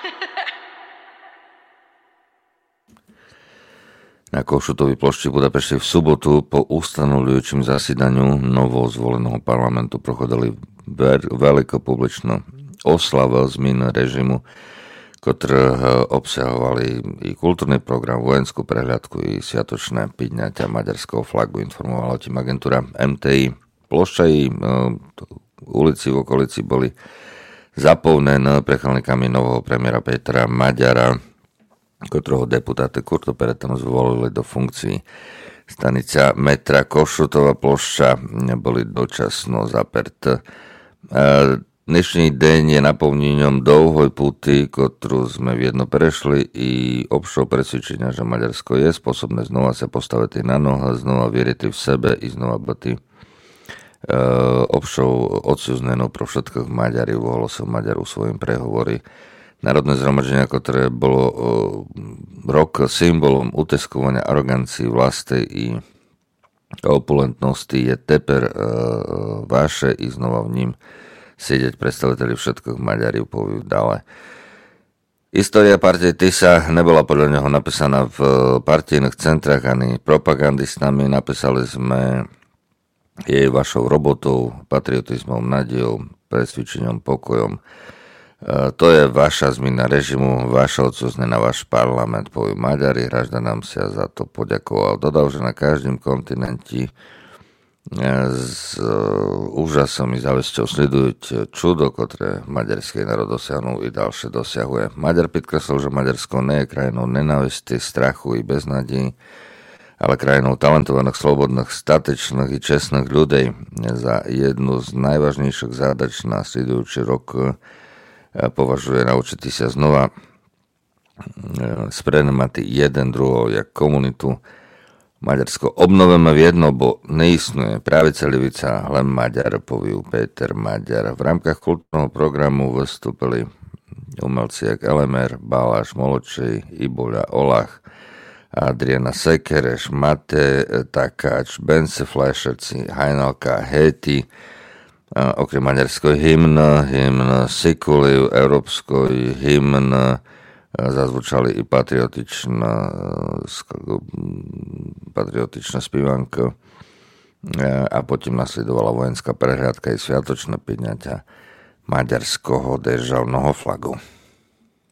Na Košutovej plošti v Budapešti v sobotu po ustanovujúcim zasedaniu novozvoleného parlamentu prochodili veľká publičná oslava zmeny režimu, ktoré obsahovali i kultúrny program, vojenskú prehľadku i sviatočné pidňaťa maďarského flagu, informovala tým agentúra MTI. Plošťa i ulici v okolici boli zaplnené prechálnikami nového premiéra Petra Maďara, ktorého deputáty Kurto Peretano zvolili do funkcií. Stanica metra Košutová plošťa boli dočasno zaperté. Dnešný deň je naplnením dlouhoj puty, ktorú sme jedno prešli i obšou presvedčenia, že Maďarsko je spôsobné znova sa postaviť na noha, znova vieriť v sebe i znova byť obšou odsúznenou pro všetkých Maďarov, ohlásil Maďar u svojom prehovorí. Národné zhromaždenie, ktoré bolo rok symbolom uteskovania arogancii vlastnej i opulentnosti, je teper vaše i znova v ním sedieť predstaviteľi všetkých Maďarov, povedali. História partie TISA nebola podľa neho napísaná v partijných centrách ani propagandistami. Napísali sme jej vašou robotou, patriotizmom, nádejou, presvedčením, pokojom. To je vaša zmena režimu, vaša odsúzne na váš parlament, povie Maďari, Hražda nám sa za to poďakoval. Dodal, že na každém kontinente s úžasom i závisťou sledujú čudo, ktoré maďarský národ dosiahnu i ďalšie dosiahuje. Maďar podkreslil, že Maďarsko nie je krajinou nenávisti, strachu i beznadejí, ale krajinou talentovaných, slobodných, statečných i čestných ľudí. Za jednu z najvážnejších zádač na sledujúci rok považuje naučiť sa znova sprenemati jeden druhého jak komunitu. Maďarsko obnovíme v jedno, bo neistnuje pravica, levica, len Maďar, povie Peter Maďar. V rámkach kultúrneho programu vystúpili umelci jak Elemer, Baláš, Moločej, Iboľa, Olach, Adriana Sekereš, Mate Takáč, Bence Flešerci, Hajnalka, Heti. Okrem maďarského hymna Sikuliu, európskoj hymn, zazvučali i patriotičná spívanka a potom nasledovala vojenská prehliadka i sviatočné pidňaťa maďarského državného flagu.